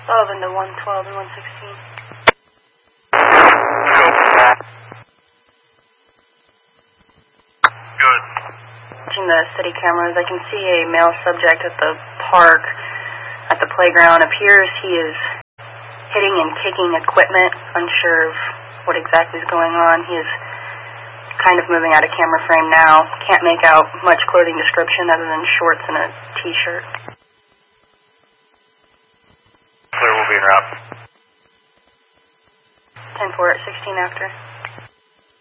11 to 112 and 116. Good. Watching the city cameras, I can see a male subject at the park, at the playground. Appears he is hitting and kicking equipment, unsure of what exactly is going on. He is kind of moving out of camera frame now. Can't make out much clothing description other than shorts and a t-shirt. Clear, we'll be en route. 10-4 at 16 after.